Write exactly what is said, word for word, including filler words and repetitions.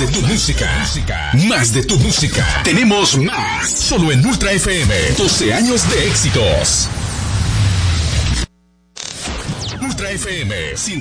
de tu música. Más de tu música. Tenemos más. Solo en Ultra F M. doce años de éxitos. Ultra F M.